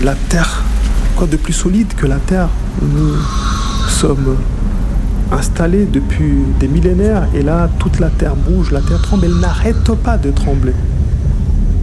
la terre, quoi de plus solide que la terre? Nous sommes installés depuis des millénaires et là, toute la terre bouge, la terre tremble, elle n'arrête pas de trembler.